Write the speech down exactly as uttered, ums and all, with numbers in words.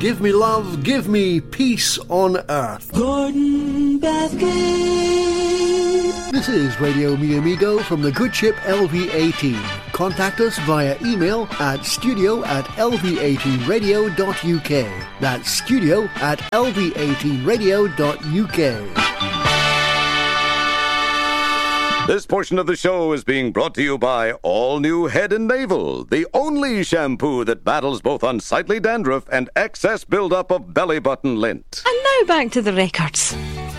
Give me love, give me peace on earth. Gordon Bathgate. This is Radio Mi Amigo from the good ship L V eighteen. Contact us via email at studio at l v eighteen radio dot u k. That's studio at l v eighteen radio dot u k. This portion of the show is being brought to you by All New Head and Navel, the only shampoo that battles both unsightly dandruff and excess buildup of belly button lint. And now back to the records.